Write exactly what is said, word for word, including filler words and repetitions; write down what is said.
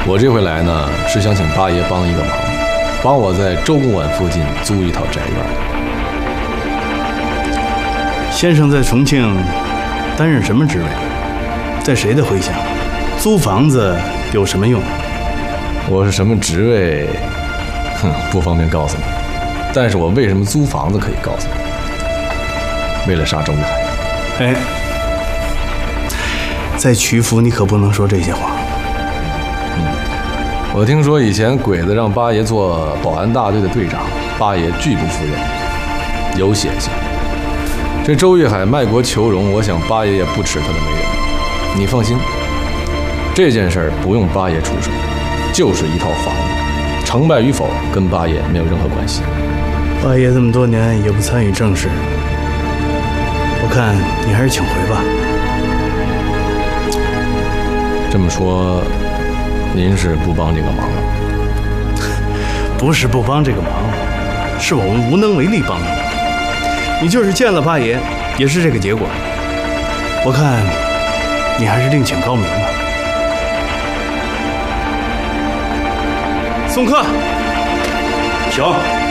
我这回来呢，是想请八爷帮一个忙，帮我在周公馆附近租一套宅院。 先生在重庆担任什么职位？在谁的麾下？租房子有什么用？ 我是什么职位？哼，不方便告诉你。但是我为什么租房子可以告诉你。为了杀周玉海。 哎，在曲阜你可不能说这些话。 嗯，我听说以前鬼子让八爷做保安大队的队长，八爷拒不赴任，有血性。这周玉海卖国求荣，我想八爷也不吃他的美人。你放心，这件事儿不用八爷出手，就是一套房子，成败与否跟八爷没有任何关系。 八爷这么多年也不参与政事，我看你还是请回吧。 这么说，您是不帮这个忙了？ 不是不帮这个忙，是我们无能为力帮的忙。你就是见了八爷，也是这个结果。我看你还是另请高明吧。送客，请。